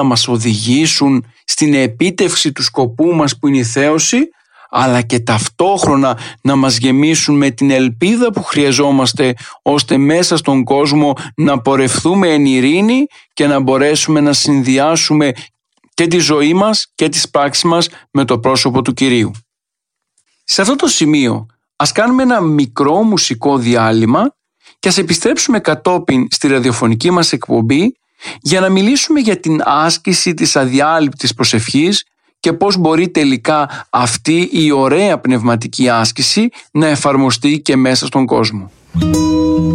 να μας οδηγήσουν στην επίτευξη του σκοπού μας που είναι η θέωση, αλλά και ταυτόχρονα να μας γεμίσουν με την ελπίδα που χρειαζόμαστε, ώστε μέσα στον κόσμο να πορευθούμε εν ειρήνη και να μπορέσουμε να συνδυάσουμε και τη ζωή μας και τις πράξεις μας με το πρόσωπο του Κυρίου. Σε αυτό το σημείο ας κάνουμε ένα μικρό μουσικό διάλειμμα και ας επιστρέψουμε κατόπιν στη ραδιοφωνική μας εκπομπή για να μιλήσουμε για την άσκηση της αδιάλειπτης προσευχής και πώς μπορεί τελικά αυτή η ωραία πνευματική άσκηση να εφαρμοστεί και μέσα στον κόσμο.